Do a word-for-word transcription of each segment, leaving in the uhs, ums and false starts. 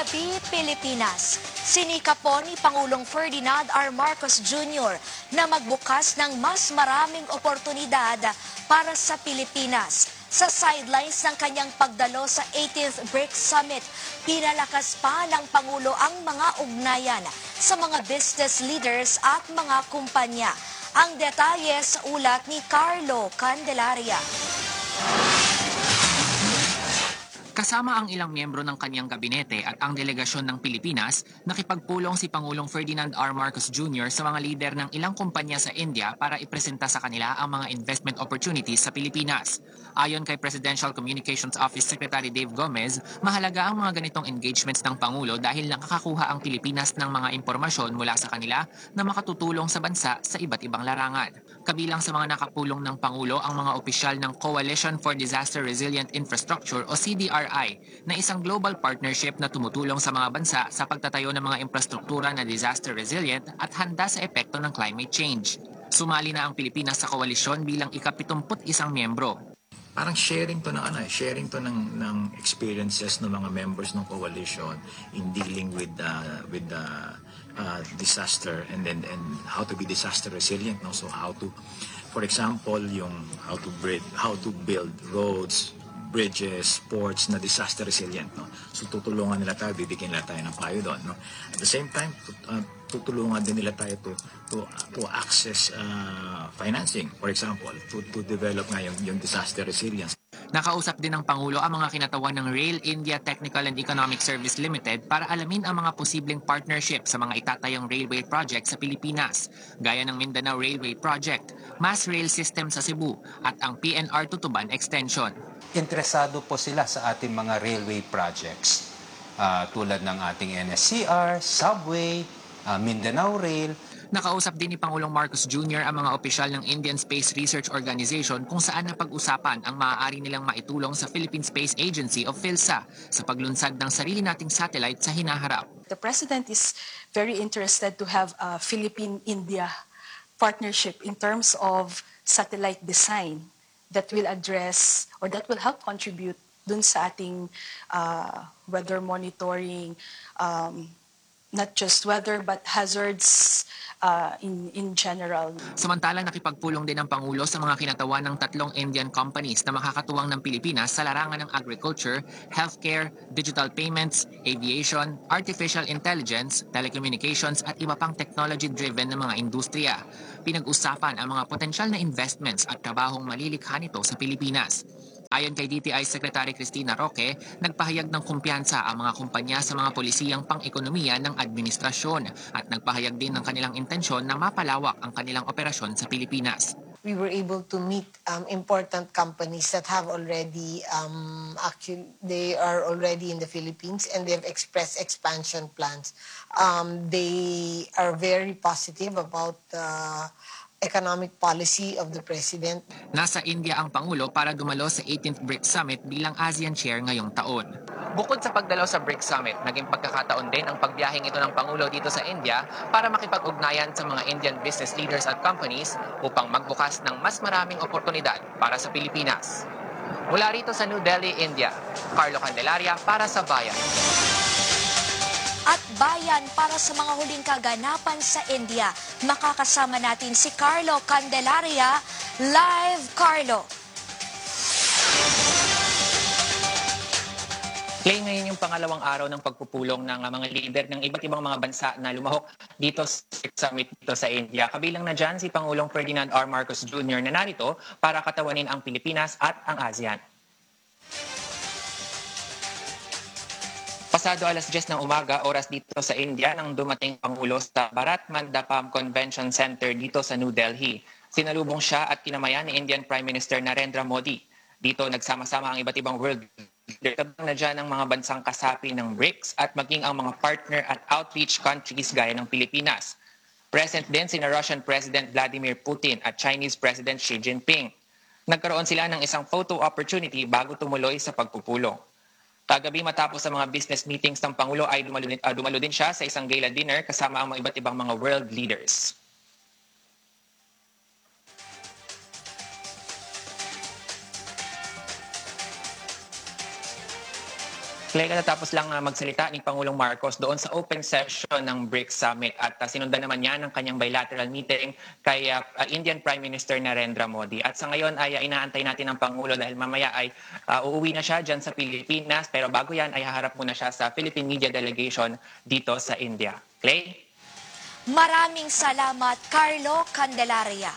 gabi, Pilipinas. Sinikap po ni Pangulong Ferdinand R. Marcos Junior na magbukas ng mas maraming oportunidad para sa Pilipinas. Sa sidelines ng kanyang pagdalo sa eighteenth BRICS Summit, pinalakas pa ng Pangulo ang mga ugnayan sa mga business leaders at mga kumpanya. Ang detalye sa ulat ni Carlo Candelaria. Kasama ang ilang miyembro ng kanyang gabinete at ang delegasyon ng Pilipinas, nakipagpulong si Pangulong Ferdinand R. Marcos Junior sa mga lider ng ilang kumpanya sa India para ipresenta sa kanila ang mga investment opportunities sa Pilipinas. Ayon kay Presidential Communications Office Secretary Dave Gomez, mahalaga ang mga ganitong engagements ng Pangulo dahil nakakakuha ang Pilipinas ng mga impormasyon mula sa kanila na makatutulong sa bansa sa iba't ibang larangan. Kabilang sa mga nakapulong ng Pangulo ang mga opisyal ng Coalition for Disaster Resilient Infrastructure o C D R I na isang global partnership na tumutulong sa mga bansa sa pagtatayo ng mga infrastruktura na disaster resilient at handa sa epekto ng climate change. Sumali na ang Pilipinas sa koalisyon bilang ika-pitungput isang miyembro. Parang sharing to ng ano, sharing to ng ng experiences ng mga members ng coalition in dealing with uh, with the uh, disaster and then and how to be disaster resilient, no? So how to, for example, yung how to build how to build roads, bridges, ports na disaster resilient, no? So tutulungan nila tayo, bibigyan nila tayo ng payo doon, no? At the same time, uh, tutulungan din nila tayo to to to access uh, financing, for example, to to develop nga yung, yung disaster resilience. Nakausap din ng Pangulo ang mga kinatawan ng Rail India Technical and Economic Service Limited para alamin ang mga posibleng partnership sa mga itatayong railway project sa Pilipinas, gaya ng Mindanao Railway Project, Mass Rail System sa Cebu, at ang P N R Tutuban Extension. Interesado po sila sa ating mga railway projects uh, tulad ng ating N S C R, Subway, uh, Mindanao Rail. Nakausap din ni Pangulong Marcos Junior ang mga opisyal ng Indian Space Research Organization kung saan napag-usapan ang maaari nilang maitulong sa Philippine Space Agency o PhilSA sa paglunsad ng sarili nating satellite sa hinaharap. The President is very interested to have a Philippine-India partnership in terms of satellite design that will address or that will help contribute dun sa ating uh, weather monitoring, um, not just weather but hazards uh, in in general. Samantala, nakipagpulong din ang Pangulo sa mga kinatawan ng tatlong Indian companies na makakatuwang ng Pilipinas sa larangan ng agriculture, healthcare, digital payments, aviation, artificial intelligence, telecommunications at iba pang technology-driven na mga industriya. Pinag-usapan ang mga potensyal na investments at trabahong malilikha nito sa Pilipinas. Ayon kay D T I Secretary Cristina Roque, nagpahayag ng kumpiyansa ang mga kumpanya sa mga polisiyang pang-ekonomiya ng administrasyon at nagpahayag din ng kanilang intensyon na mapalawak ang kanilang operasyon sa Pilipinas. We were able to meet um, important companies that have already, um, actually, they are already in the Philippines and they've expressed expansion plans. Um, they are very positive about the uh, economic policy of the President. Nasa India ang Pangulo para dumalo sa eighteenth BRICS Summit bilang ASEAN Chair ngayong taon. Bukod sa pagdalo sa BRICS Summit, naging pagkakataon din ang pagbiyaheng ito ng Pangulo dito sa India para makipag-ugnayan sa mga Indian business leaders at companies upang magbukas ng mas maraming oportunidad para sa Pilipinas. Mula rito sa New Delhi, India, Carlo Candelaria para sa Bayan. At bayan para sa mga huling kaganapan sa India. Makakasama natin si Carlo Candelaria. Live, Carlo! Clay, ngayon yung pangalawang araw ng pagpupulong ng mga leader ng iba't ibang mga bansa na lumahok dito sa summit dito sa India. Kabilang na dyan si Pangulong Ferdinand R. Marcos Junior na narito para katawanin ang Pilipinas at ang ASEAN. Pasado alas diyes ng umaga, oras dito sa India, nang dumating Pangulo sa Bharat Mandapam Convention Center dito sa New Delhi. Sinalubong siya at kinamayan ni Indian Prime Minister Narendra Modi. Dito nagsama-sama ang iba't ibang world leaders. Tabang na dyan ang mga bansang kasapi ng BRICS at maging ang mga partner at outreach countries gaya ng Pilipinas. Present din sina Russian President Vladimir Putin at Chinese President Xi Jinping. Nagkaroon sila ng isang photo opportunity bago tumuloy sa pagpupulong. Kagabi matapos sa mga business meetings ng Pangulo ay dumalo, uh, dumalo din siya sa isang gala dinner kasama ang mga iba't ibang mga world leaders. Clay, katatapos lang uh, magsalita ni Pangulong Marcos doon sa open session ng BRICS Summit at uh, sinundan naman niya ng kanyang bilateral meeting kay uh, uh, Indian Prime Minister Narendra Modi. At sa ngayon ay uh, inaantay natin ng Pangulo dahil mamaya ay uh, uuwi na siya dyan sa Pilipinas, pero bago yan ay haharap muna siya sa Philippine Media Delegation dito sa India. Clay? Maraming salamat, Carlo Candelaria.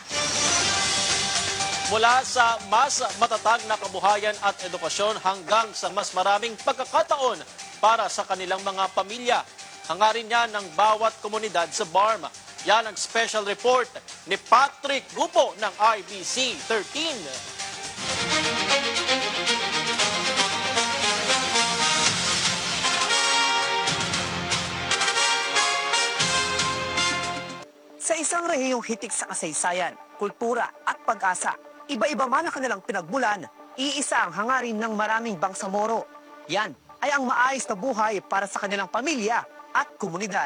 Mula sa mas matatag na kabuhayan at edukasyon hanggang sa mas maraming pagkakataon para sa kanilang mga pamilya. Hangarin niya ng bawat komunidad sa B A R M. Yan ang special report ni Patrick Gupo ng I B C thirteen. Sa isang rehiyong hitik sa kasaysayan, kultura at pag-asa, iba-iba man ang kanilang pinagmulan, iisa ang hangarin ng maraming Bangsamoro. Yan ay ang maayos na buhay para sa kanilang pamilya at komunidad.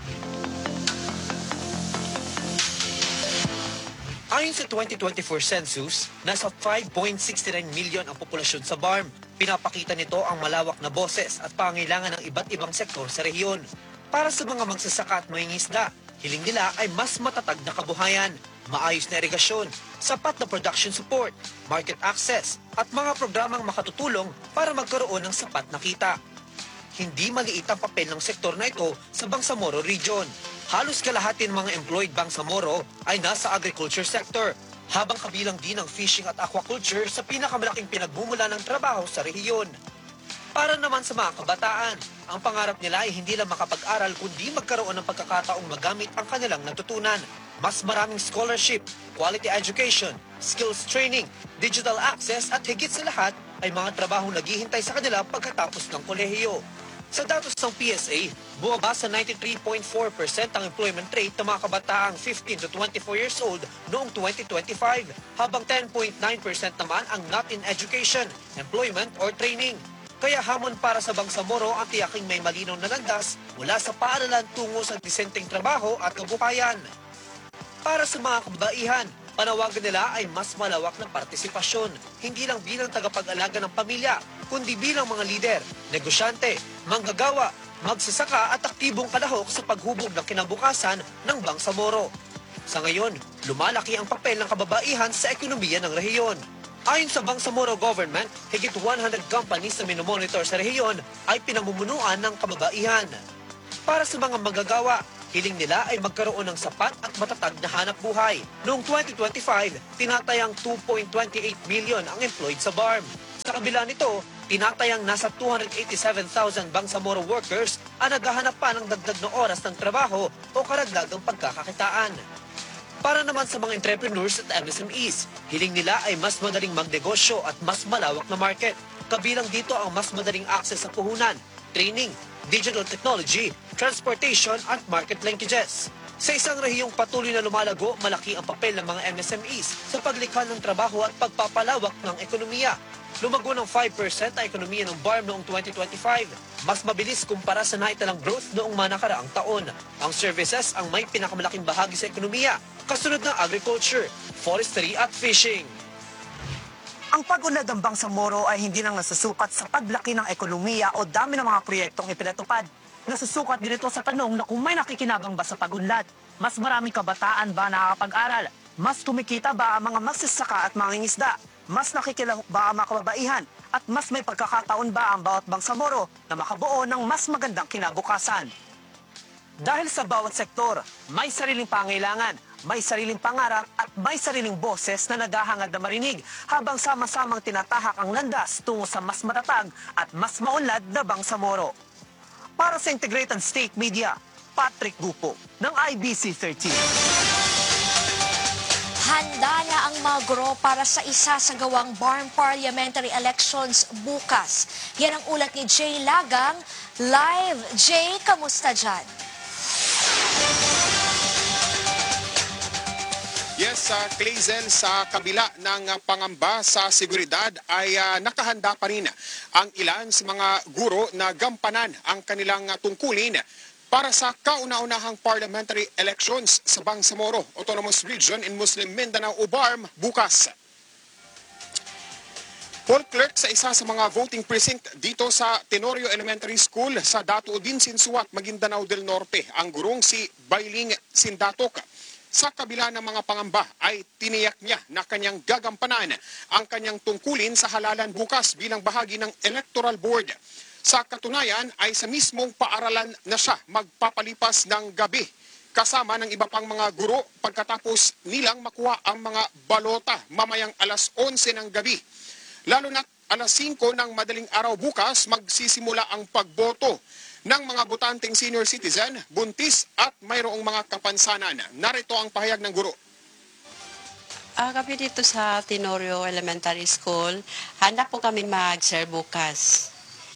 Ayon sa twenty twenty-four census, nasa five point six nine million ang populasyon sa B A R M. Pinapakita nito ang malawak na boses at pangailangan ng iba't ibang sektor sa rehiyon. Para sa mga magsasaka at mangingisda, hiling nila ay mas matatag na kabuhayan, maayos na irigasyon, sapat na production support, market access, at mga programang makatutulong para magkaroon ng sapat na kita. Hindi maliit ang papel ng sektor na ito sa Bangsamoro Region. Halos kalahati ng mga employed Bangsamoro ay nasa agriculture sector, habang kabilang din ang fishing at aquaculture sa pinakamalaking pinagmumula ng trabaho sa rehiyon. Para naman sa mga kabataan, ang pangarap nila ay hindi lang makapag-aral kundi magkaroon ng pagkakataong magamit ang kanilang natutunan. Mas maraming scholarship, quality education, skills training, digital access at higit sa lahat ay mga trabahong naghihintay sa kanila pagkatapos ng kolehiyo. Sa datos ng P S A, bumaba sa ninety-three point four percent ang employment rate ng mga kabataang fifteen to twenty-four years old noong twenty twenty-five, habang ten point nine percent naman ang not in education, employment or training. Kaya hamon para sa Bangsamoro ang tiyaking may malinaw na landas mula sa paaralan tungo sa disenteng trabaho at kabuhayan. Para sa mga kababaihan, panawagan nila ay mas malawak na partisipasyon, hindi lang bilang tagapag-alaga ng pamilya, kundi bilang mga lider, negosyante, manggagawa, magsasaka at aktibong kalahok sa paghubog ng kinabukasan ng Bangsamoro. Sa ngayon, lumalaki ang papel ng kababaihan sa ekonomiya ng rehiyon. Ayon sa Bangsamoro government, higit one hundred companies na minomonitor sa rehiyon ay pinamumunuan ng kababaihan. Para sa mga manggagawa, hiling nila ay magkaroon ng sapat at matatag na hanap buhay. Noong twenty twenty-five, tinatayang two point two eight million ang employed sa B A R M. Sa kabila nito, tinatayang nasa two hundred eighty-seven thousand Bangsamoro workers ang naghahanap pa ng dagdag na oras ng trabaho o karagdagang pagkakakitaan. Para naman sa mga entrepreneurs at M S M Es, hiling nila ay mas madaling magnegosyo at mas malawak na market. Kabilang dito ang mas madaling access sa puhunan, training, digital technology, transportation at market linkages. Sa isang rehiyong patuloy na lumalago, malaki ang papel ng mga M S M Es sa paglikha ng trabaho at pagpapalawak ng ekonomiya. Lumago ng five percent ang ekonomiya ng B A R M noong twenty twenty-five. Mas mabilis kumpara sa naitalang growth noong mga nakaraang taon. Ang services ang may pinakamalaking bahagi sa ekonomiya, kasunod ng agriculture, forestry at fishing. Ang pag-unlad ng Bangsamoro ay hindi lang nasusukat sa paglaki ng ekonomiya o dami ng mga proyektong ipinatupad. Nasusukat din ito sa tanong na kung may nakikinabang ba sa pag-unlad. Mas maraming kabataan ba nakakapag-aral? Mas kumikita ba ang mga magsasaka at mangingisda? Mas nakikilahok ba ang mga kababaihan? At mas may pagkakataon ba ang bawat Bangsamoro na makabuo ng mas magandang kinabukasan? Dahil sa bawat sektor, may sariling pangailangan, may sariling pangarap at may sariling boses na naghahangad na marinig habang sama-samang tinatahak ang landas tungo sa mas matatag at mas maunlad na Bangsamoro. Para sa Integrated State Media, Patrick Gupo ng I B C thirteen. Handa na ang mga guro para sa isa sa gawang B A R M parliamentary elections bukas. Yan ang ulat ni Jay Lagang. Live, Jay, kamusta dyan? Yes, uh, Clayzen, sa kabila ng uh, pangamba sa seguridad ay uh, nakahanda pa rin ang ilan sa mga guro na gampanan ang kanilang uh, tungkulin para sa kauna-unahang parliamentary elections sa Bangsamoro Autonomous Region in Muslim Mindanao o B A R M bukas. Hall clerk sa isa sa mga voting precinct dito sa Tenorio Elementary School sa Datuodin, Sinsuat, Maguindanao del Norte, ang gurong si Bailing Sindatok. Sa kabila ng mga pangamba ay tiniyak niya na kanyang gagampanan ang kanyang tungkulin sa halalan bukas bilang bahagi ng Electoral Board. Sa katunayan ay sa mismong paaralan na siya magpapalipas ng gabi kasama ng iba pang mga guro pagkatapos nilang makuha ang mga balota mamayang alas onse ng gabi. Lalo na alas singko ng madaling araw bukas magsisimula ang pagboto ng mga botanteng senior citizen, buntis at mayroong mga kapansanan. Narito ang pahayag ng guro. Ah, kami dito sa Tenorio Elementary School, handa po kami mag-serve bukas.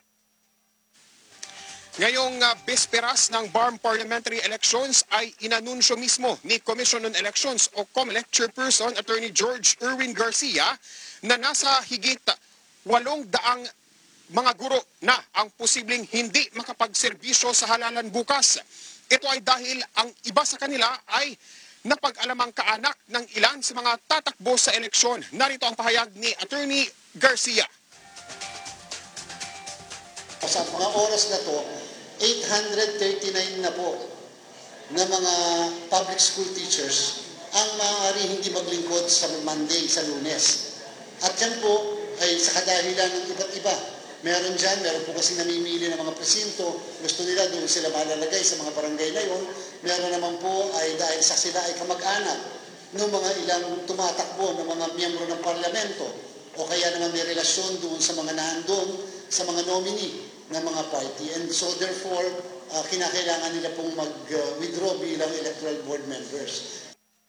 Ngayong uh, bisperas ng B A R M Parliamentary Elections ay inanunsyo mismo ni Commission on Elections o COMELEC Chairperson Attorney George Erwin Garcia na nasa higit walong daang mga guro na ang posibleng hindi makapagserbisyo sa halalan bukas. Ito ay dahil ang iba sa kanila ay napag-alamang kaanak ng ilan sa mga tatakbo sa eleksyon. Narito ang pahayag ni Attorney Garcia. Sa mga oras na to, eight hundred thirty-nine na po na mga public school teachers ang maaari hindi maglingkod sa Monday, sa Lunes. At yan po ay sa kadahilan ng iba't iba. Meron dyan, meron po kasi namimili ng mga presinto, gusto nila doon sila malalagay sa mga barangay na yon. Meron naman po ay dahil sa sila ay kamag-anak ng mga ilang tumatakbo ng mga miyembro ng parlamento o kaya naman may relasyon doon sa mga nandun, sa mga nominee ng mga party. And so therefore, uh, kinakailangan nila pong mag-withdraw bilang electoral board members.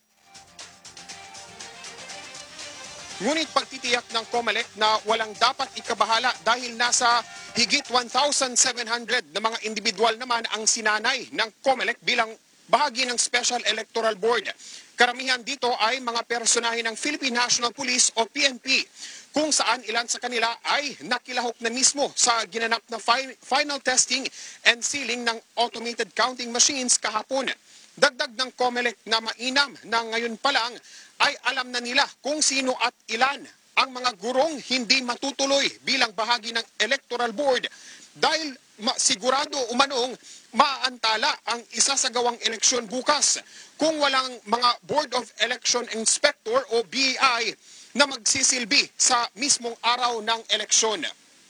Ngunit pagtitiyak ng COMELEC na walang dapat ikabahala dahil nasa higit one thousand seven hundred na mga individual naman ang sinanay ng COMELEC bilang bahagi ng Special Electoral Board. Karamihan dito ay mga personahe ng Philippine National Police o P N P, kung saan ilan sa kanila ay nakilahok na mismo sa ginanap na fi- final testing and sealing ng automated counting machines kahapon. Dagdag ng COMELEC na mainam na ngayon pa lang ay alam na nila kung sino at ilan ang mga gurong hindi matutuloy bilang bahagi ng Electoral Board dahil sigurado umanong maaantala ang isasagawang eleksyon bukas kung walang mga Board of Election Inspector o B E I na magsisilbi sa mismong araw ng eleksyon.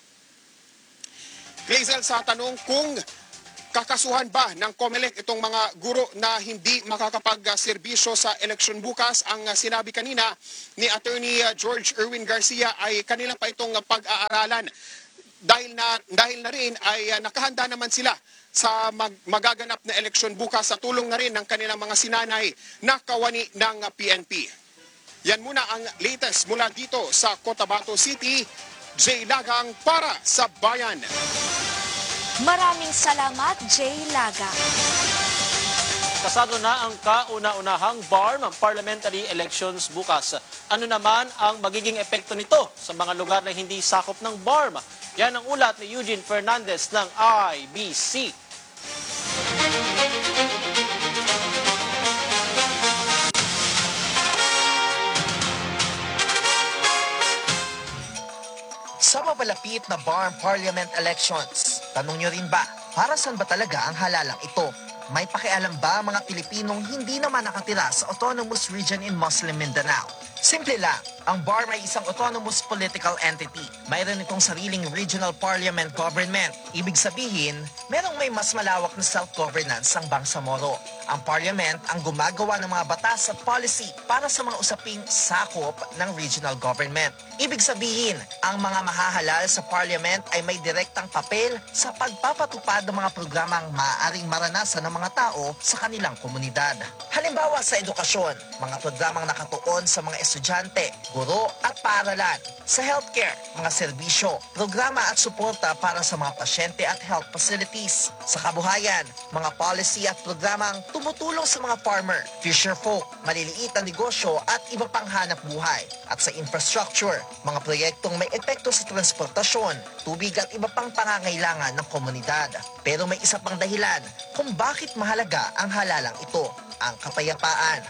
Glazel, sa tanong kung kakasuhan ba ng COMELEC itong mga guro na hindi makakapag-serbisyo sa eleksyon bukas, ang sinabi kanina ni Attorney George Erwin Garcia ay kanila pa itong pag-aaralan. Dahil na, dahil na rin ay nakahanda naman sila sa mag, magaganap na eleksyon bukas sa tulong na rin ng kanilang mga sinanay na kawani ng P N P. Yan muna ang latest mula dito sa Cotabato City. Jay Lagang para sa Bayan. Maraming salamat, Jay Laga. Kasado na ang kauna-unahang B A R M Parliamentary Elections bukas. Ano naman ang magiging epekto nito sa mga lugar na hindi sakop ng B A R M? Yan ang ulat ni Eugene Fernandez ng I B C. Sa mapalapit na B A R M Parliament Elections, tanong nyo rin ba, para saan ba talaga ang halalang ito? May pakialam ba ang mga Pilipinong hindi naman nakatira sa Autonomous Region in Muslim Mindanao? Simple lang, ang B A R M ay isang autonomous political entity. Mayroon itong sariling regional parliament government. Ibig sabihin, merong may mas malawak na self-governance ang Bangsamoro. Ang parliament ang gumagawa ng mga batas at policy para sa mga usaping sakop ng regional government. Ibig sabihin, ang mga mahahalal sa parliament ay may direktang papel sa pagpapatupad ng mga programang maaaring maranasan ng mga tao sa kanilang komunidad. Halimbawa sa edukasyon, mga programang nakatuon sa mga estudyante, guro at paaralan. Sa healthcare, mga serbisyo, programa at suporta para sa mga pasyente at health facilities. Sa kabuhayan, mga policy at programang tumutulong sa mga farmer, fisher folk, maliliit na negosyo at iba pang hanap buhay. At sa infrastructure, mga proyektong may epekto sa transportasyon, tubig at iba pang pangangailangan ng komunidad. Pero may isa pang dahilan kung bakit mahalaga ang halalang ito, ang kapayapaan.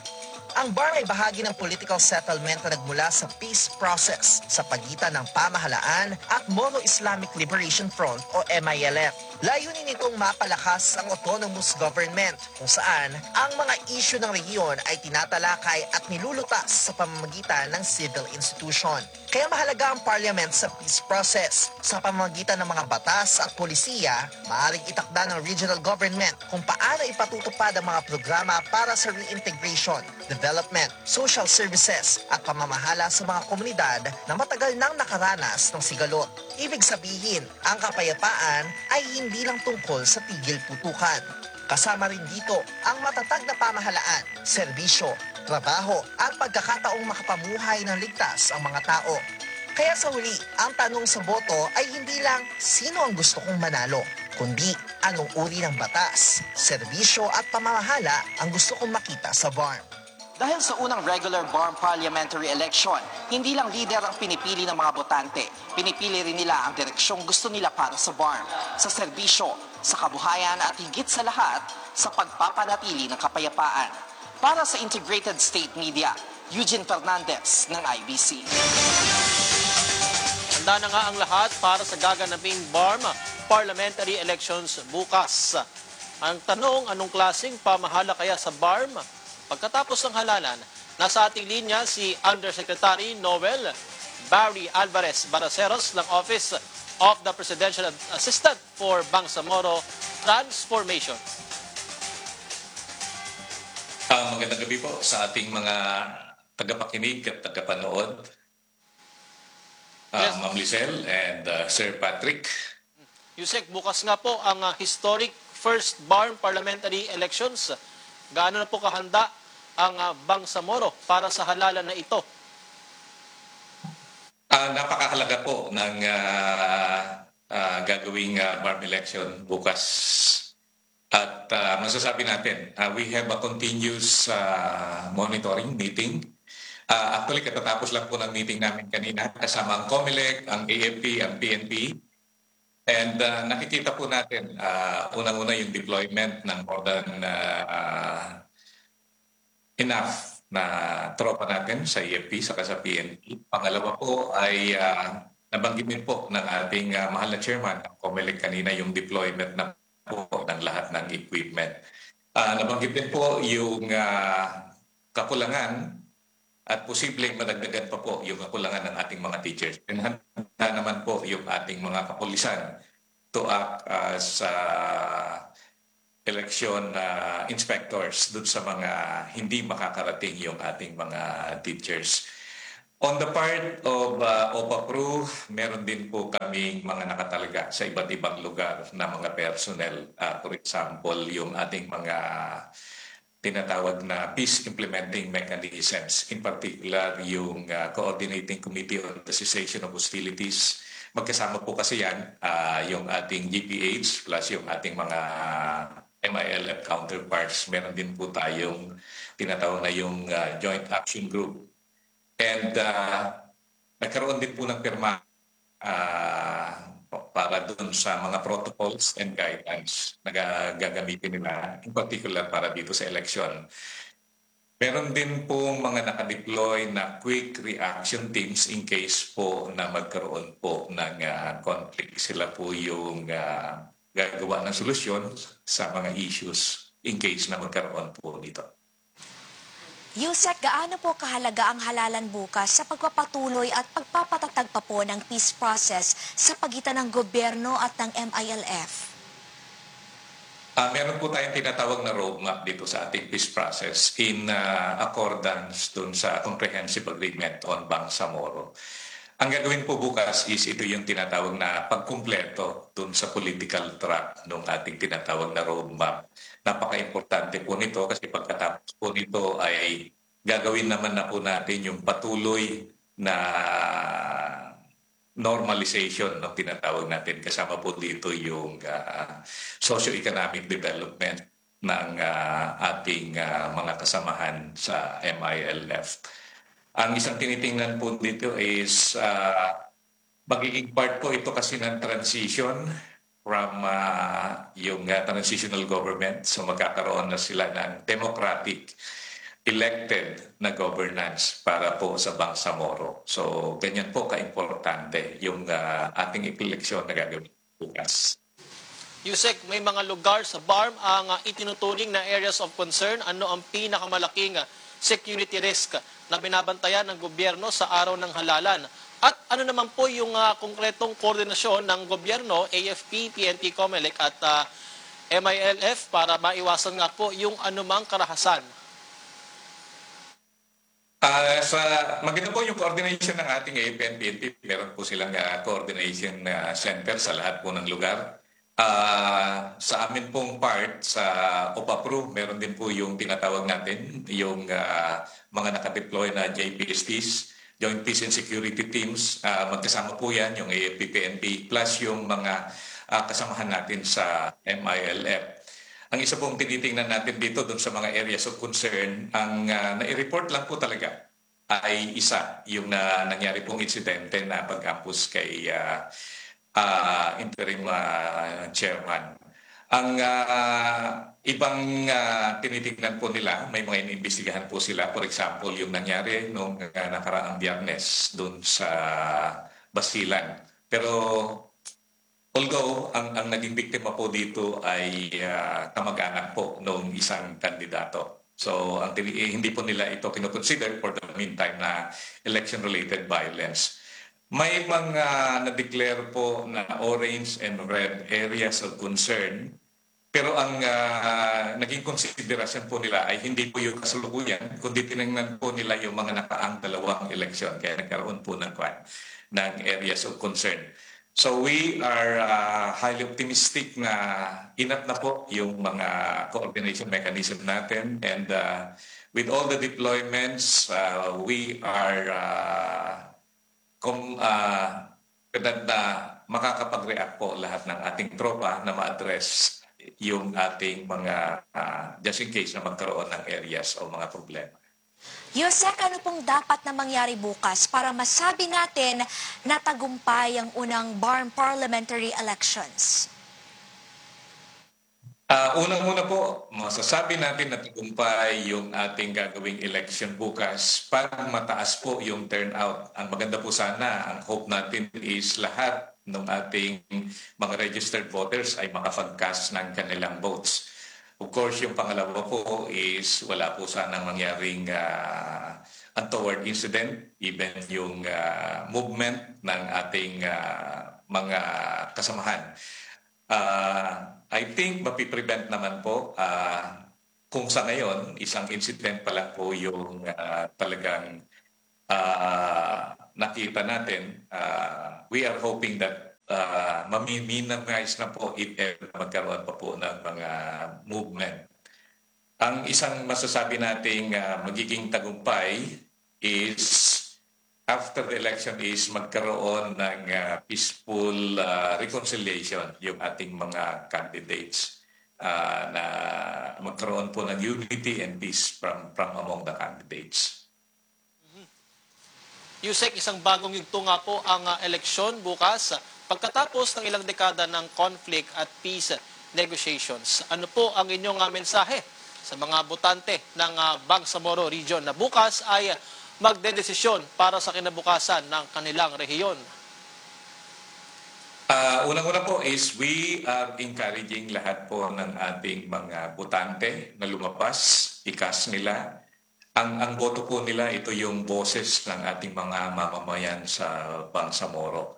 Ang B A R M ay bahagi ng political settlement na nagmula sa peace process sa pagitan ng pamahalaan at Moro Islamic Liberation Front o M I L F. Layunin nitong mapalakas ang autonomous government kung saan ang mga isyu ng rehiyon ay tinatalakay at nilulutas sa pamamagitan ng civil institution. Kaya mahalaga ang parliament sa peace process. Sa pamamagitan ng mga batas at polisiya, maaaring itakda ng regional government kung paano ipatutupad ang mga programa para sa reintegration, development, social services at pamamahala sa mga komunidad na matagal nang nakaranas ng sigalot. Ibig sabihin, ang kapayapaan ay hindi lang tungkol sa tigil putukan. Kasama rin dito ang matatag na pamahalaan, serbisyo, trabaho at pagkakataong makapamuhay ng ligtas ang mga tao. Kaya sa huli, ang tanong sa boto ay hindi lang sino ang gusto kong manalo, kundi anong uri ng batas, serbisyo at pamamahala ang gusto kong makita sa B A R M. Dahil sa unang regular B A R M parliamentary election, hindi lang leader ang pinipili ng mga botante, pinipili rin nila ang direksyong gusto nila para sa B A R M, sa serbisyo, sa kabuhayan at higit sa lahat, sa pagpapanatili ng kapayapaan. Para sa Integrated State Media, Eugene Fernandez ng I B C. Handa na nga ang lahat para sa gaganaping B A R M parliamentary elections bukas. Ang tanong, anong klaseng pamahala kaya sa B A R M? Pagkatapos ng halalan, nasa ating linya si Undersecretary Noel Barry Alvarez Baraceros ng Office of the Presidential Assistant for Bangsamoro Transformation. Uh, magandang gabi po sa ating mga tagapakinig at tagapanood. Uh, Yes. Ma'am Lizelle and uh, Sir Patrick. Yusek, bukas nga po ang uh, historic first B A R M parliamentary elections. Gaano na po kahanda ang uh, Bangsamoro para sa halalan na ito? Uh, napakahalaga po ng uh, uh, gagawing uh, B A R M election bukas. At uh, masasabi natin, uh, we have a continuous uh, monitoring meeting. Uh, actually, katatapos lang po ng meeting namin kanina kasama ang COMELEC, ang A F P, ang P N P. And uh, nakikita po natin, uh, unang-una yung deployment ng more than uh, enough na tropa natin sa A F P saka sa P N P. Pangalawa po ay uh, nabanggit din po ng ating uh, mahal na chairman, ang COMELEC kanina, yung deployment na po ng lahat ng equipment. Uh, nabanggit din po yung uh, kakulangan at posibleng madagdagan pa po yung kakulangan ng ating mga teachers. And handa naman po yung ating mga kapulisan to act as uh, election uh, inspectors dun sa mga hindi makakarating yung ating mga teachers. On the part of uh, OPAPRU, meron din po kaming mga nakatalaga sa iba't ibang lugar na mga personnel. Uh, for example, yung ating mga tinatawag na peace implementing mechanisms, in particular yung uh, Coordinating Committee on the Cessation of Hostilities. Magkasama po kasi yan, uh, yung ating G P H plus yung ating mga M I L F counterparts. Meron din po tayong tinatawag na yung uh, Joint Action Group. And uh, nagkaroon din po ng pirma uh, para doon sa mga protocols and guidelines na gagamitin nila, in particular para dito sa election. Meron din pong mga nakadeploy na quick reaction teams in case po na magkaroon po ng uh, conflict. Sila po yung uh, gagawa ng solusyon sa mga issues in case na magkaroon po dito. Yusek, gaano po kahalaga ang halalan bukas sa pagpapatuloy at pagpapatatag pa po ng peace process sa pagitan ng gobyerno at ng M I L F? Uh, meron po tayong tinatawag na roadmap dito sa ating peace process in uh, accordance dun sa Comprehensive Agreement on Bangsamoro. Ang gagawin po bukas is ito yung tinatawag na pagkumpleto dun sa political track ng ating tinatawag na roadmap. Napaka-importante po nito kasi pagkatapos po nito ay gagawin naman na po natin yung patuloy na normalization ng tinatawag natin. Kasama po dito yung uh, socio-economic development ng uh, ating uh, mga kasamahan sa M I L F. Ang isang tinitingnan po dito is uh, magiging part po ito kasi ng transition from uh, yung uh, transitional government. So magkakaroon na sila ng democratic elected na governance para po sa Bangsamoro. So, ganyan po ka-importante yung uh, ating eleksyon na gagawin bukas. Yusek, may mga lugar sa B A R M ang uh, itinuturing na areas of concern. Ano ang pinakamalaking uh, security risk na binabantayan ng gobyerno sa araw ng halalan? At ano naman po yung uh, konkretong koordinasyon ng gobyerno, A F P, P N P, COMELEC at uh, M I L F para maiwasan nga po yung anumang karahasan? Uh, sa maganda po yung coordination ng ating A F P and P N P. Meron po silang uh, coordination uh, center sa lahat po ng lugar. Uh, sa amin pong part, sa O P A P R U, meron din po yung tinatawag natin, yung uh, mga nakadeploy na J P S Ts, Joint Peace and Security Teams. Uh, magkasama po yan, yung A F P, P N P, plus yung mga uh, kasamahan natin sa M I L F. Ang isa pong tinitingnan natin dito dun sa mga areas of concern, ang uh, nai-report lang po talaga ay isa, yung na, nangyari pong insidente na pag-campus kay uh, uh, interim uh, chairman. Ang uh, ibang uh, tinitingnan po nila, may mga iniimbestigahan po sila. For example, yung nangyari nung uh, nakaraang Biyernes dun sa Basilan. Pero although ang, ang naging biktima po dito ay uh, kamag-anak po noong isang kandidato. So ang, eh, hindi po nila ito kinoconsider for the meantime na election-related violence. May mga na-declare po na orange and red areas of concern, pero ang uh, naging konsiderasyon po nila ay hindi po yung kasalukuyan, kundi tinignan po nila yung mga nakaang dalawang eleksyon. Kaya nagkaroon po ng, ng areas of concern. So we are uh, highly optimistic na inat na po yung mga coordination mechanism natin, and uh, with all the deployments, uh, we are uh, kung uh, na makakapag-react po lahat ng ating tropa na ma-address yung ating mga uh, just in case na magkaroon ng areas o mga problema. Yusek, ano pong dapat na mangyari bukas para masabi natin na tagumpay ang unang B A R M parliamentary elections? Uh, Unang-una po, masasabi natin na tagumpay yung ating gagawing election bukas para mataas po yung turnout. Ang maganda po sana, ang hope natin is lahat ng ating mga registered voters ay makapag-cast ng kanilang votes. Of course, yung pangalawa po is wala po sanang mangyaring uh, untoward incident, even yung uh, movement ng ating uh, mga kasamahan. Uh, I think mapiprevent naman po uh, kung sa ngayon, isang incident pa lang po yung uh, talagang uh, nakita natin. Uh, we are hoping that Uh, mamiminimize na po if ever magkaroon pa po ng mga movement. Ang isang masasabi nating uh, magiging tagumpay is after the election is magkaroon ng uh, peaceful uh, reconciliation yung ating mga candidates, uh, na magkaroon po ng unity and peace from, from among the candidates. Yusek, isang bagong yugto nga po ang uh, eleksyon bukas. Pagkatapos ng ilang dekada ng conflict at peace negotiations, ano po ang inyong uh, mensahe sa mga botante ng uh, Bangsamoro Region na bukas ay magdedesisyon para sa kinabukasan ng kanilang rehiyon? Uh, Unang-una po is we are encouraging lahat po ng ating mga botante na lumabas, ikas nila. Ang, ang boto po nila, ito yung boses ng ating mga mamamayan sa Bangsamoro.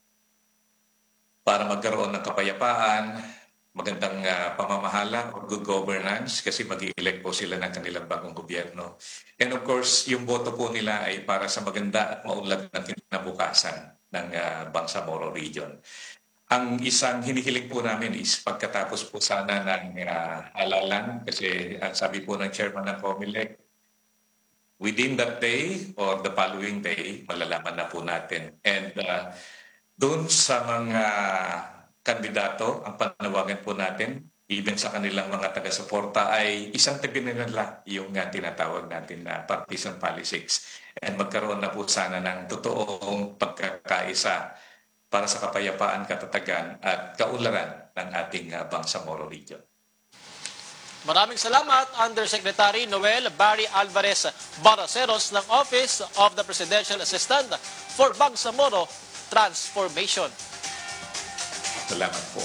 Para magkaroon ng kapayapaan, magandang uh, pamamahala or good governance kasi mag-i-elect po sila ng kanilang bagong gobyerno. And of course, yung boto po nila ay para sa maganda at maunlad na kinabukasan ng uh, Bangsamoro Region. Ang isang hinihiling po namin is pagkatapos po sana ng uh, halalan, kasi ang sabi po ng chairman ng COMELEC, within that day or the following day, malalaman na po natin. And uh, doon sa mga kandidato, ang panawagan po natin, even sa kanilang mga taga-suporta, ay isang tabi nila yung uh, tinatawag natin na partisan politics. And magkaroon na po sana ng totoong pagkakaisa para sa kapayapaan, katatagan at kaunlaran ng ating uh, Bangsamoro Region. Maraming salamat, Undersecretary Noel Barry Alvarez Baraceros ng Office of the Presidential Assistant for Bangsamoro Transformation. Salamat po.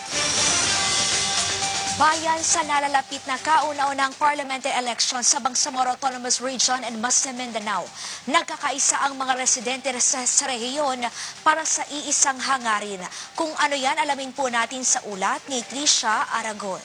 Bayan sa nalalapit na kauna-unang parliamentary election sa Bangsamoro Autonomous Region and Muslim Mindanao. Nagkakaisa ang mga residente sa, sa rehiyon para sa iisang hangarin. Kung ano yan, alamin po natin sa ulat ni Trisha Aragon.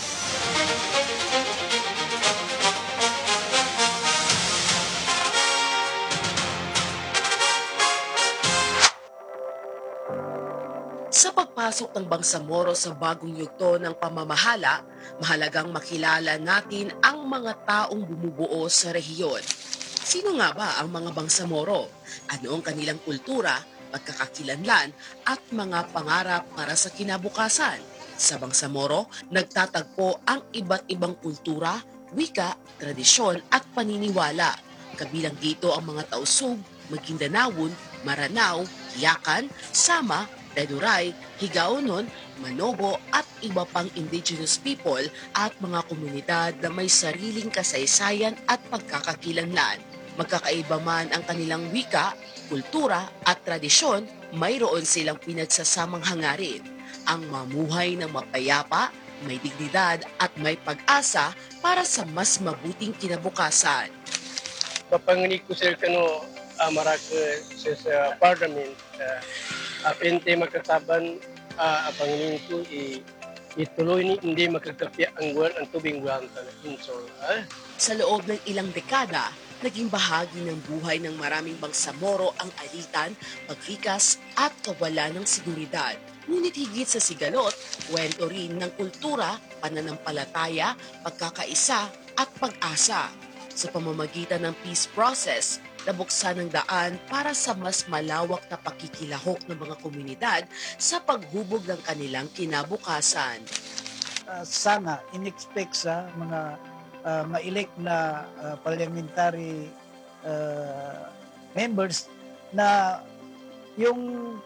Sa pagpasok ng Bangsamoro sa bagong yugto ng pamamahala, mahalagang makilala natin ang mga taong bumubuo sa rehiyon. Sino nga ba ang mga Bangsamoro? Ano ang kanilang kultura, pagkakakilanlan at mga pangarap para sa kinabukasan? Sa Bangsamoro, nagtatagpo ang iba't ibang kultura, wika, tradisyon at paniniwala. Kabilang dito ang mga Tausug, Maguindanawon, Maranao, Hiyakan, Sama, Teduray, Higaonon, Manobo at iba pang indigenous people at mga komunidad na may sariling kasaysayan at pagkakakilanlan. Magkakaiba man ang kanilang wika, kultura at tradisyon, mayroon silang pinagsasamang hangarin. Ang mamuhay ng mapayapa, may dignidad at may pag-asa para sa mas mabuting kinabukasan. Papangini ko sir kano amarak sa, sa parliament uh, apente makataban uh, apanginin ko i ituloy ni hindi makakapya ang buwan ang tubing buwan so uh. Sa loob ng ilang dekada, naging bahagi ng buhay ng maraming Bangsamoro ang alitan, paglikas at kawalan ng seguridad. Ngunit higit sa sigalot, kwento rin ng kultura, pananampalataya, pagkakaisa at pag-asa. Sa pamamagitan ng peace process, nabuksan ng daan para sa mas malawak na pakikilahok ng mga komunidad sa paghubog ng kanilang kinabukasan. Uh, sana in-expect sa mga uh, ma-elect na uh, parliamentary uh, members na yung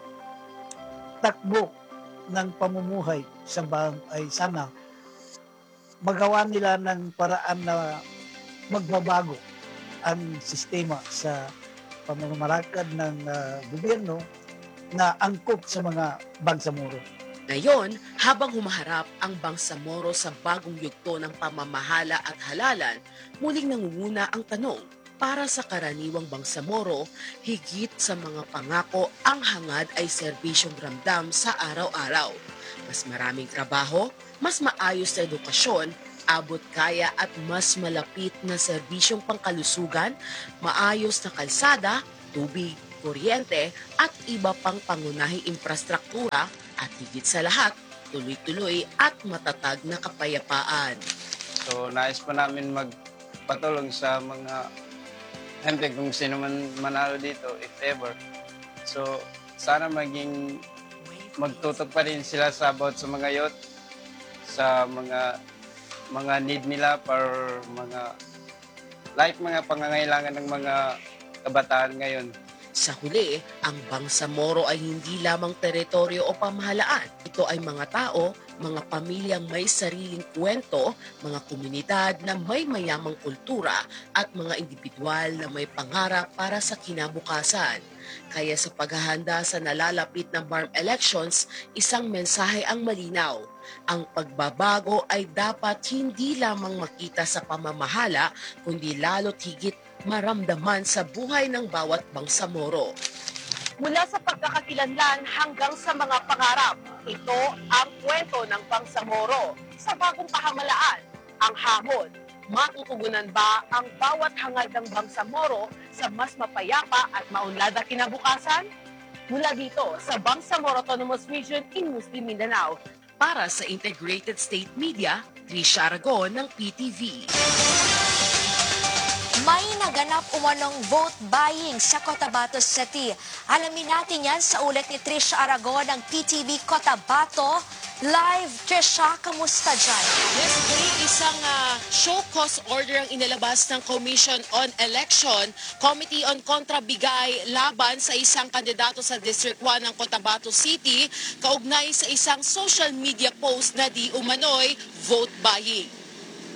takbo ng pamumuhay sa bang ay sana magawa nila ng paraan na magbabago ang sistema sa pamamarakad ng uh, gobyerno na angkop sa mga Bangsamoro. Ngayon, habang humaharap ang Bangsamoro sa bagong yugto ng pamamahala at halalan, muling nangunguna ang tanong, para sa karaniwang Bangsamoro, higit sa mga pangako, ang hangad ay serbisyong ramdam sa araw-araw. Mas maraming trabaho, mas maayos na edukasyon, abot kaya at mas malapit na serbisyong pangkalusugan, maayos na kalsada, tubig, kuryente at iba pang pangunahing infrastruktura at higit sa lahat, tuloy-tuloy at matatag na kapayapaan. So nais pa namin magpatulong sa mga hente kung sino man manalo dito if ever. So sana maging magtutok pa rin sila sa about sa mga youth, sa mga mga need nila para mga like mga pangangailangan ng mga kabataan ngayon. Sa huli, ang Bangsamoro ay hindi lamang teritoryo o pamahalaan. Ito ay mga tao, mga pamilyang may sariling kwento, mga komunidad na may mayamang kultura at mga individual na may pangarap para sa kinabukasan. Kaya sa paghahanda sa nalalapit na B A R M elections, isang mensahe ang malinaw. Ang pagbabago ay dapat hindi lamang makita sa pamamahala, kundi lalo't higit maramdaman sa buhay ng bawat Bangsamoro. Mula sa pagkakakilanlan hanggang sa mga pangarap, ito ang kwento ng Bangsamoro sa bagong pahamalaan. Ang hamon, matutugunan ba ang bawat hangad ng Bangsamoro sa mas mapayapa at maunlad na kinabukasan? Mula dito sa Bangsamoro Autonomous Region in Muslim Mindanao. Para sa Integrated State Media, Trisha Aragon ng P T V. May naganap umanong vote buying sa Cotabato City. Alamin natin yan sa ulit ni Trisha Aragon ng P T V Cotabato. Live, Trisha, kamusta dyan? Yes, Kay, isang uh, show cause order ang inilabas ng Commission on Election, Committee on Kontrabigay laban sa isang kandidato sa District one ng Cotabato City, kaugnay sa isang social media post na di umano'y vote buying.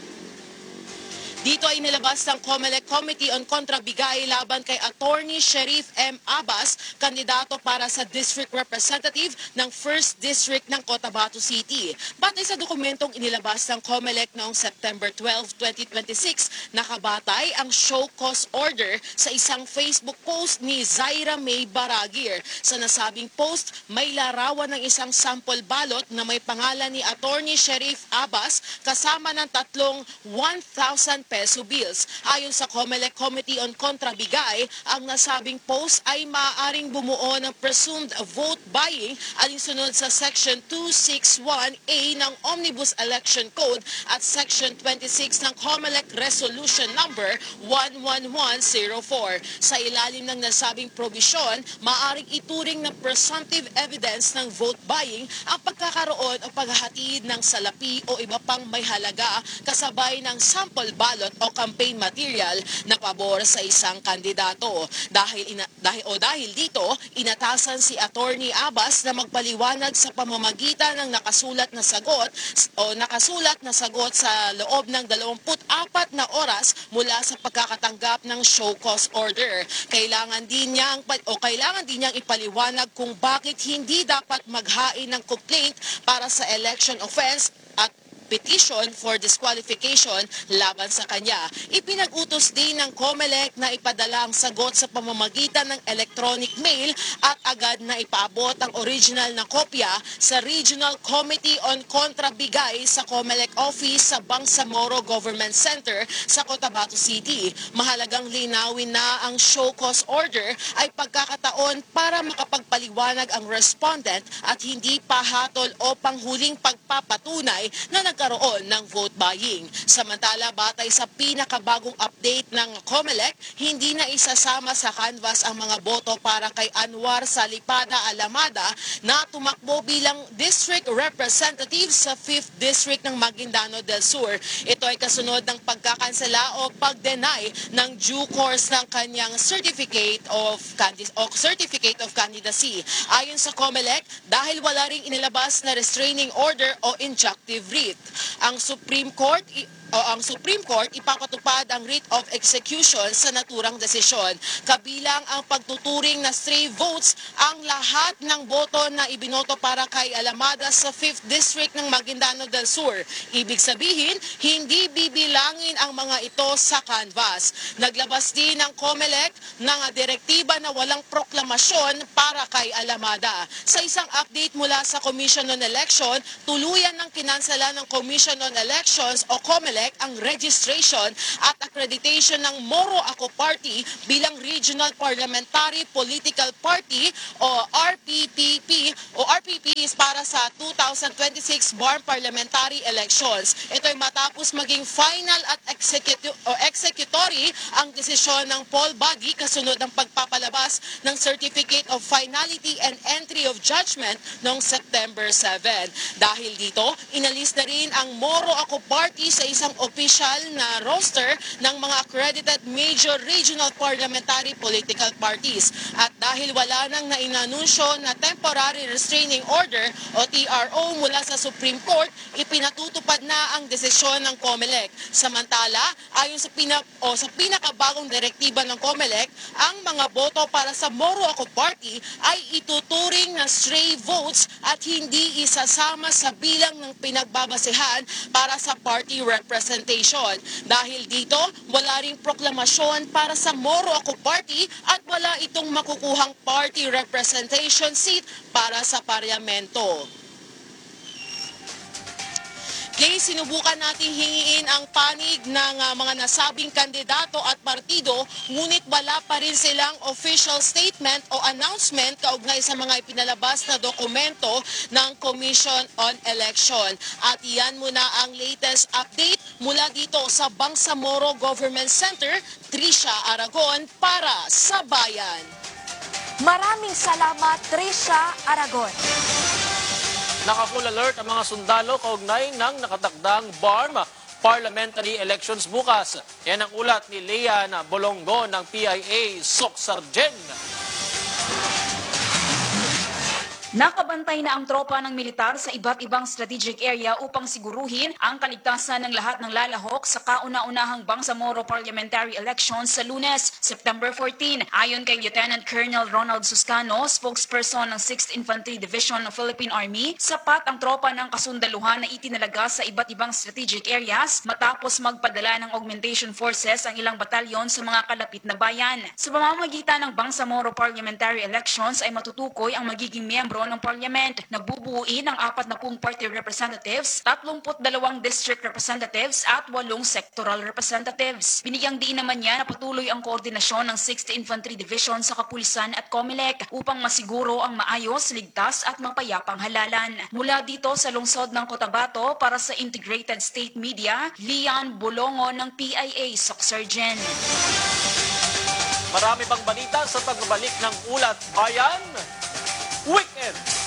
Dito ay nilabas ng COMELEC Committee on Kontrabigay laban kay Attorney Sherif M. Abbas, kandidato para sa District Representative ng first District ng Cotabato City. Batay sa dokumentong inilabas ng COMELEC noong September twelfth, twenty twenty-six, nakabatay ang show cause order sa isang Facebook post ni Zaira May Baragir. Sa nasabing post, may larawan ng isang sample balot na may pangalan ni Attorney Sherif Abbas kasama ng tatlong one thousand peso bills. Ayon sa COMELEC Committee on Kontrabigay, ang nasabing post ay maaaring bumuo ng presumed vote buying alinsunod sa Section two sixty-one A ng Omnibus Election Code at Section twenty-six ng COMELEC Resolution Number one one one zero four. Sa ilalim ng nasabing probisyon, maaaring ituring na presumptive evidence ng vote buying ang pagkakaroon o paghahatid ng salapi o iba pang may halaga kasabay ng sample ballot o campaign material na pabor sa isang kandidato. Dahil, ina, dahil o dahil dito, inatasan si Attorney Abbas na magpaliwanag sa pamamagitan ng nakasulat na sagot o nakasulat na sagot sa loob ng dalawampu't apat na oras mula sa pagkakatanggap ng show cause order. Kailangan din niyang o kailangan din niyang ipaliwanag kung bakit hindi dapat maghain ng complaint para sa election offense at petition for disqualification laban sa kanya. Ipinag-utos din ng COMELEC na ipadala ang sagot sa pamamagitan ng electronic mail at agad na ipaabot ang original na kopya sa Regional Committee on Kontrabigay sa COMELEC office sa Bangsamoro Government Center sa Cotabato City. Mahalagang linawin na ang show cause order ay pagkakataon para makapagpaliwanag ang respondent at hindi pahatol o panghuling pagpapatunay na nagkaroon ng vote buying. Samantala, batay sa pinakabagong update ng COMELEC, hindi na isasama sa canvas ang mga boto para kay Anwar Salipada Alamada na tumakbo bilang District Representative sa fifth District ng Maguindano del Sur. Ito ay kasunod ng pagkakansela o pag-deny ng due course ng kanyang Certificate of, Candid o Certificate of Candidacy. Ayon sa COMELEC, dahil wala ring inilabas na restraining order o injunctive writ. Ang Supreme Court o ang Supreme Court ipapatupad ang writ of execution sa naturang desisyon. Kabilang ang pagtuturing na stray votes ang lahat ng boto na ibinoto para kay Alamada sa fifth District ng Maguindano del Sur. Ibig sabihin, hindi bibilangin ang mga ito sa canvas. Naglabas din ng COMELEC ng direktiba na walang proklamasyon para kay Alamada. Sa isang update mula sa Commission on Election, tuluyan ng kinansala ng Commission on Elections o COMELEC ang registration at accreditation ng Moro Ako Party bilang Regional Parliamentary Political Party o R P P P o R P Ps para sa two thousand twenty-six B A R M Parliamentary Elections. Ito ay matapos maging final at executive o executory ang desisyon ng poll body kasunod ng pagpapalabas ng Certificate of Finality and Entry of Judgment noong September seventh. Dahil dito, inalis na rin ang Moro Ako Party sa isang official na roster ng mga accredited major regional parliamentary political parties. At dahil wala nang nainanunsyo na temporary restraining order o T R O mula sa Supreme Court, ipinatutupad na ang desisyon ng COMELEC. Samantala, ayon sa, pina, o sa pinakabagong direktiba ng COMELEC, ang mga boto para sa Moro Ako Party ay ituturing na stray votes at hindi isasama sa bilang ng pinagbabasehan para sa party representation. Dahil dito, wala ring proklamasyon para sa Moro Ako Party at wala itong makukuhang party representation seat para sa parlamento. Kaya sinubukan nating hingiin ang panig ng uh, mga nasabing kandidato at partido, ngunit wala pa rin silang official statement o announcement kaugnay sa mga ipinalabas na dokumento ng Commission on Election. At iyan muna ang latest update mula dito sa Bangsamoro Government Center, Trisha Aragon para sa Bayan. Maraming salamat, Trisha Aragon. Naka-full alert ang mga sundalo kaugnay ng nakatakdang B A R M parliamentary elections bukas. Yan ang ulat ni Lean Bolongo ng P I A Soc Sargen. Nakabantay na ang tropa ng militar sa iba't ibang strategic area upang siguruhin ang kaligtasan ng lahat ng lalahok sa kauna-unahang Bangsamoro Parliamentary Elections sa Lunes, September fourteen. Ayon kay Lieutenant Colonel Ronald Suscano, spokesperson ng sixth Infantry Division ng Philippine Army, sapat ang tropa ng kasundaluhan na itinalaga sa iba't ibang strategic areas matapos magpadala ng augmentation forces ang ilang batalyon sa mga kalapit na bayan. Sa pamamagitan ng Bangsamoro Parliamentary Elections ay matutukoy ang magiging miyembro ng Parliament. Nagbubuuin ng apat na pung party representatives, tatlumput dalawang district representatives at walong sectoral representatives. Binigyang diin naman niya na patuloy ang koordinasyon ng sixth Infantry Division sa Kapulisan at COMELEC upang masiguro ang maayos, ligtas at mapayapang halalan. Mula dito sa lungsod ng Cotabato para sa Integrated State Media, Lian Bolongo ng P I A Soxurgen. Marami pang balita sa pagbabalik ng Ulat Bayan Weekend.